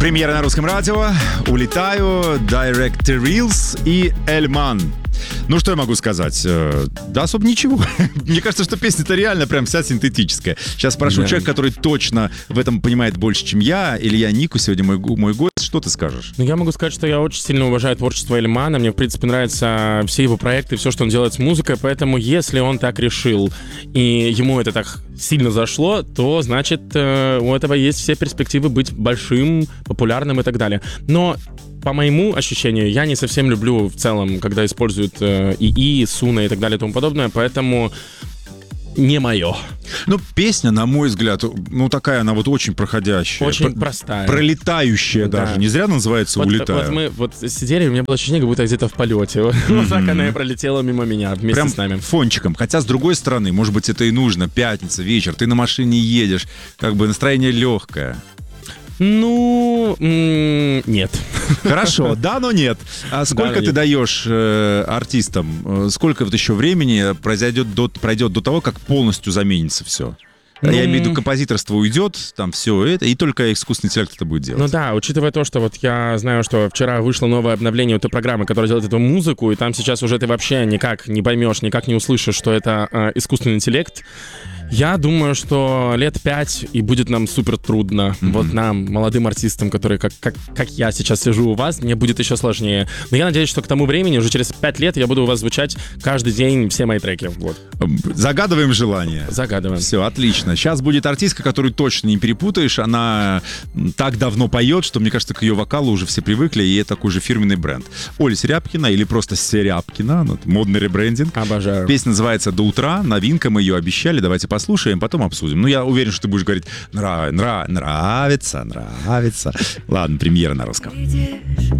Премьера на русском радио. Улетаю, Directorials и Эльман. Ну, что я могу сказать? Да, особо ничего. Мне кажется, что песня-то реально прям вся синтетическая. Сейчас спрошу человека, который точно в этом понимает больше, чем я. Илья Нику сегодня мой гость. Что ты скажешь? Ну, я могу сказать, что я очень сильно уважаю творчество Эльмана. Мне, в принципе, нравятся все его проекты, все, что он делает с музыкой. Поэтому, если он так решил, и ему это так сильно зашло, то, значит, у этого есть все перспективы быть большим, популярным и так далее. Но по моему ощущению, я не совсем люблю в целом, когда используют ИИ, Суна и так далее и тому подобное, поэтому не мое. Ну, песня, на мой взгляд, ну, такая она вот очень проходящая. Очень простая. Пролетающая даже. Не зря называется «Улетаю». Вот мы сидели, у меня было ощущение, как будто я где-то в полете. Вот так она и пролетела мимо меня вместе прям с нами. Фончиком. Хотя, с другой стороны, может быть, это и нужно. Пятница, вечер, ты на машине едешь, как бы настроение легкое. Ну, нет. Хорошо, да, но нет. А сколько ты даешь артистам? Сколько вот еще времени пройдет до того, как полностью заменится все? Я имею в виду, композиторство уйдет, там все это, и только искусственный интеллект это будет делать. Ну да, учитывая то, что вот я знаю, что вчера вышло новое обновление той программы, которая делает эту музыку, и там сейчас уже ты вообще никак не поймешь, никак не услышишь, что это искусственный интеллект. Я думаю, что лет 5 и будет нам супер трудно. Вот нам, молодым артистам, которые как я сейчас сижу у вас, мне будет еще сложнее. Но я надеюсь, что к тому времени, уже через 5 лет, я буду у вас звучать каждый день все мои треки. Вот. Загадываем желание. Загадываем. Все, отлично. Сейчас будет артистка, которую точно не перепутаешь. Она так давно поет, что, мне кажется, к ее вокалу уже все привыкли, и это такой же фирменный бренд. Оля Серябкина или просто Серябкина. Модный ребрендинг. Обожаю. Песня называется «До утра». Новинка, мы ее обещали. Давайте послушаем, потом обсудим. Ну, я уверен, что ты будешь говорить нравится. Ладно, премьера на русском.